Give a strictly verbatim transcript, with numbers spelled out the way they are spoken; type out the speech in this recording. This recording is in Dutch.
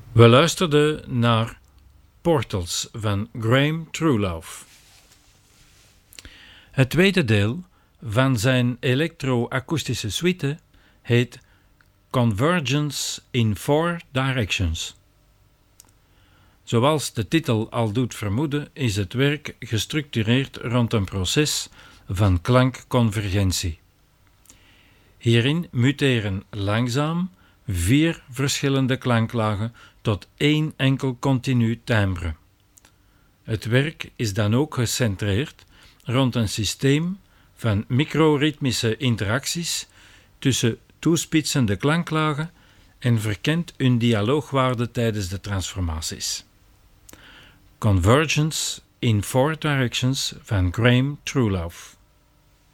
We luisterden naar Portals van Graham Truelove. Het tweede deel van zijn elektro-akoestische suite heet Convergence in Four Directions. Zoals de titel al doet vermoeden, is het werk gestructureerd rond een proces van klankconvergentie. Hierin muteren langzaam vier verschillende klanklagen tot één enkel continu timbre. Het werk is dan ook gecentreerd rond een systeem van microritmische interacties tussen toespitsende klanklagen en verkent hun dialoogwaarde tijdens de transformaties. Convergence in Four Directions van Graham Truelove.